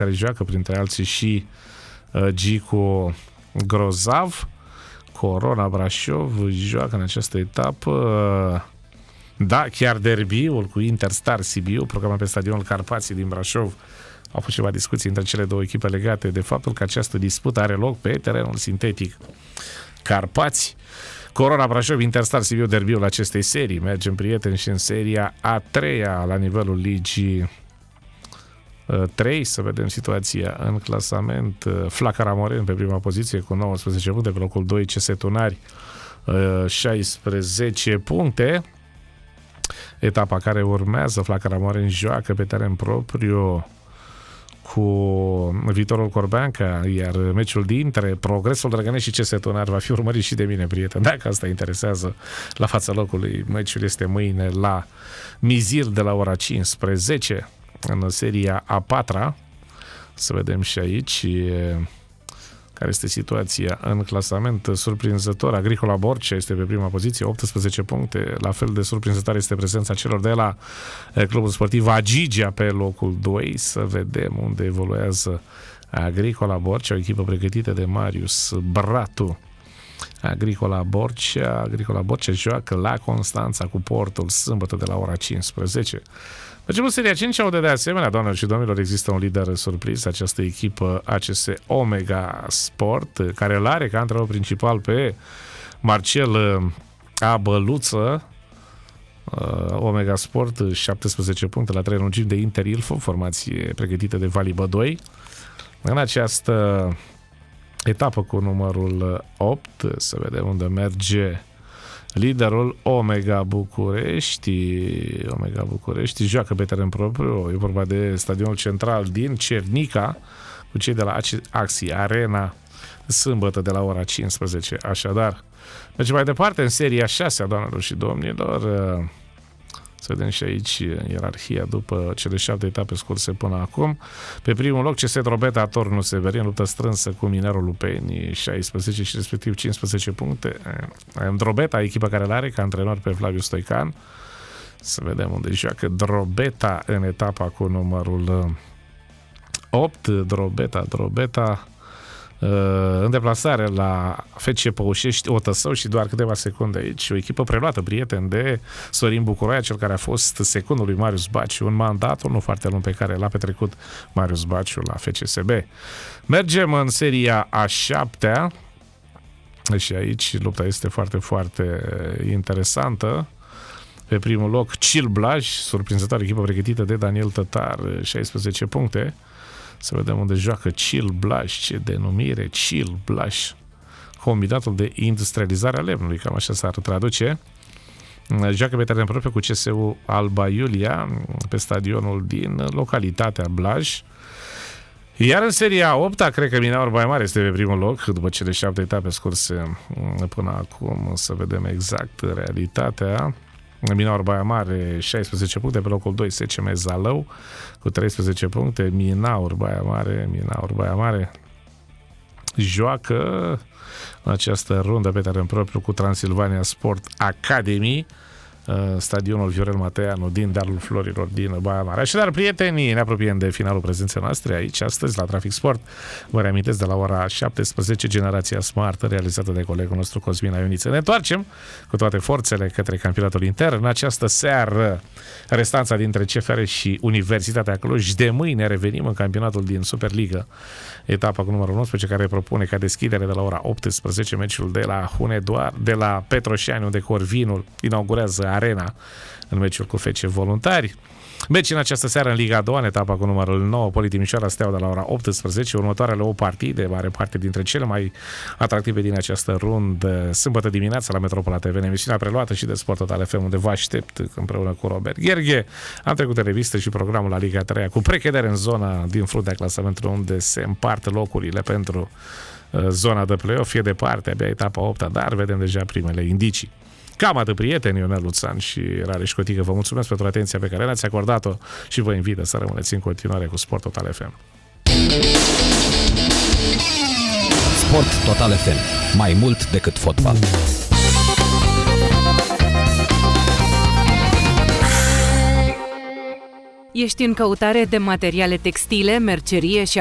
care joacă printre alții și Gicu Grozav. Corona Brașov joacă în această etapă. Da, chiar derbiul cu Interstar Sibiu, programat pe stadionul Carpații din Brașov. Au fost ceva discuții între cele două echipe legate de faptul că această dispută are loc pe terenul sintetic Carpați. Corona Brașov, Interstar Sibiu, derbiul acestei serii. Mergem, prieteni, și în seria a treia la nivelul ligii 3, să vedem situația în clasament. Flacăra Moren pe prima poziție cu 19 puncte, pe locul 2 CS Tunari 16 puncte. Etapa care urmează, Flacăra Moren joacă pe teren propriu cu Viitorul Corbeanca, iar meciul dintre Progresul Drăgănești și CS Tunari va fi urmărit și de mine, prieten. Dacă asta interesează, la fața locului, meciul este mâine la Mizir de la ora 15 în seria a patra. Să vedem și aici care este situația în clasament. Surprinzător, Agricola Borcea este pe prima poziție, 18 puncte. La fel de surprinzătoare este prezența celor de la Clubul Sportiv Agigea pe locul 2. Să vedem unde evoluează Agricola Borcea, o echipă pregătită de Marius Bratu. Agricola Borcea joacă la Constanța cu Portul sâmbătă de la ora 15. Mergem în seria 5, unde de asemenea, doamnelor și domnilor, există un lider surpriz, această echipă ACS Omega Sport, care îl are ca antrenor principal pe Marcel Abăluță. Omega Sport, 17 puncte la 3 lungimi de Inter Ilfov, formație pregătită de Vali Bădoi. În această etapă cu numărul 8, să vedem unde merge liderul Omega București joacă pe teren propriu, e vorba de stadionul central din Cernica, cu cei de la Axi Arena, sâmbătă de la ora 15. Așadar, mergem mai departe în seria 6, doamnelor și domnilor. Să vedem și aici ierarhia după cele 7 etape scurse până acum. Pe primul loc CS Drobeta Turnul Severin, luptă strânsă cu Minerul Lupeni, 16 și respectiv 15 puncte. Drobeta, echipa care l-are ca antrenor pe Flaviu Stoican. Să vedem unde joacă Drobeta în etapa cu numărul 8. Drobeta în deplasare la FC Păușești Otăsău și doar câteva secunde aici. O echipă preluată, prieten, de Sorin Bucuroia, cel care a fost secundul lui Marius Baciu, un mandat nu foarte lung pe care l-a petrecut Marius Baciu la FCSB. Mergem în seria a 7-a și aici lupta este foarte, foarte interesantă. Pe primul loc Cil Blaj, surprinzător, echipă pregătită de Daniel Tătar, 16 puncte. Să vedem unde joacă Cil Blaj, ce denumire, Cil Blaj, combinatul de industrializare a lemnului, cam așa s-ar traduce. Joacă pe teren propriu cu CSU Alba Iulia, pe stadionul din localitatea Blaj. Iar în seria 8-a, cred că Minaur Baia Mare este pe primul loc, după cele 7 etape scurse până acum. Să vedem exact realitatea. Minaur Baia Mare 16 puncte, pe locul 2 SCM Zalău cu 13 puncte. Minaur Baia Mare joacă în această rundă pe teren propriu cu Transilvania Sport Academy, stadionul Viorel Mateanu din Dealul Florilor din Baia Mare. Așadar, prietenii, ne apropiem de finalul prezenței noastre aici astăzi la Trafic Sport. Vă reamintesc, de la ora 17, Generația Smart, realizată de colegul nostru Cosmin Ioniță. Ne întoarcem cu toate forțele către campionatul intern. În această seară, restanța dintre CFR și Universitatea Cluj. De mâine revenim în campionatul din Superliga, etapa cu numărul 11, care propune ca deschidere de la ora 18 meciul de la Hunedoar, de la Petroșani, unde Corvinul inaugurează arena în meciul cu FC Voluntari. Meci în această seară în Liga a doua, în etapa cu numărul 9, Poli Timișoara Steaua, de la ora 18. Următoarele 8 partide, mare parte dintre cele mai atractive din această rundă, sâmbătă dimineața la Metropola TV, în emisiunea preluată și de Sport Total FM, unde vă aștept împreună cu Robert Gherghe. Am trecut în revistă și programul la Liga 3 cu precădere în zona din fruntea clasamentului, unde se împart locurile pentru zona de play-off. Fie departe, abia etapa 8, dar vedem deja primele indicii. Cam atât, prieteni, Ionel Luțan și Rareș Cotică. Vă mulțumesc pentru atenția pe care ne-ați acordat-o și vă invit să rămâneți în continuare cu Sport Total FM. Sport Total FM. Mai mult decât fotbal. Ești în căutare de materiale textile, mercerie și